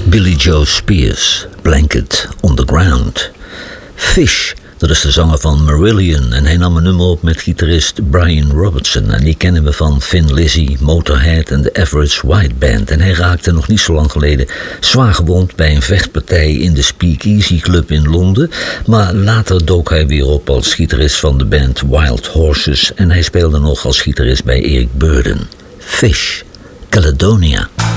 Billy Joe Spears, Blanket on the Ground. Fish, dat is de zanger van Marillion en hij nam een nummer op met gitarist Brian Robertson. En die kennen we van Thin Lizzy, Motorhead en de Average White Band. En hij raakte nog niet zo lang geleden zwaar gewond bij een vechtpartij in de Speakeasy Club in Londen. Maar later dook hij weer op als gitarist van de band Wild Horses en hij speelde nog als gitarist bij Eric Burdon. Fish, Caledonia.